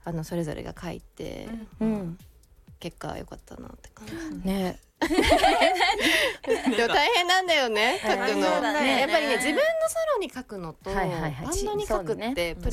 それぞれが書いて、結果は良かったなって感じですね。でも大変なんだよね、書くの。やっぱりね、自分のソロに書くのとバンドに書くってプレッ